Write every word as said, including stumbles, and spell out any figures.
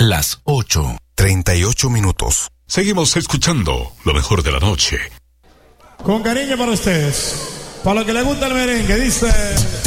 las ocho, treinta y ocho minutos. Seguimos escuchando lo mejor de la noche. Con cariño para ustedes, para lo que le gusta el merengue, dice...